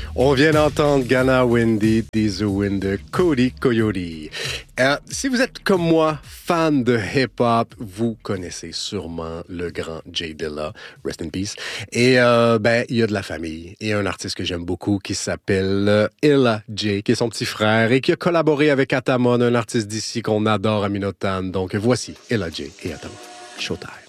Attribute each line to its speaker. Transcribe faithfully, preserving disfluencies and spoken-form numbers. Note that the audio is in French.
Speaker 1: On vient d'entendre Ghana Wendy, The Wind de Cody Coyote. Euh, si vous êtes comme moi, fan de hip-hop, vous connaissez sûrement le grand Jay Dilla, rest in peace. Et euh, ben, il y a de la famille. Et un artiste que j'aime beaucoup qui s'appelle euh, Illa J, qui est son petit frère et qui a collaboré avec Atamon, un artiste d'ici qu'on adore à Minotan. Donc voici Illa J et Atamon. Showtime.